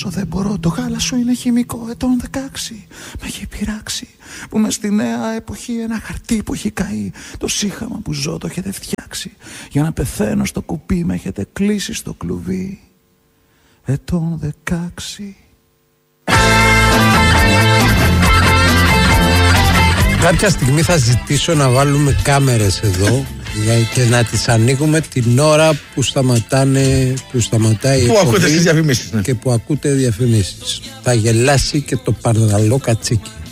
όσο δεν μπορώ. Το γάλα σου είναι χημικό ετών 16. Με έχει πειράξει που μες στη νέα εποχή ένα χαρτί που έχει καεί. Το σύγχαμα που ζω το έχετε φτιάξει. Για να πεθαίνω στο κουπί με έχετε κλείσει στο κλουβί ετών 16. Κάποια στιγμή θα ζητήσω να βάλουμε κάμερες εδώ και να τις ανοίγουμε την ώρα που σταματάει που ακούτε τις διαφημίσεις, ναι. Και που ακούτε διαφημίσεις. Θα γελάσει και το παρδαλό κατσίκι.